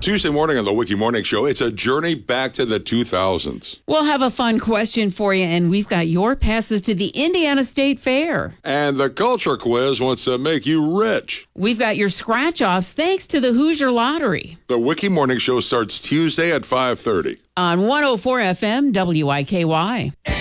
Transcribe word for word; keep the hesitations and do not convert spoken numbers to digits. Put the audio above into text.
Tuesday morning on the Wiki Morning Show, it's a journey back to the two thousands. We'll have a fun question for you, and we've got your passes to the Indiana State Fair. And the culture quiz wants to make you rich. We've got your scratch-offs thanks to the Hoosier Lottery. The Wiki Morning Show starts Tuesday at five thirty. On one oh four F M, W I K Y.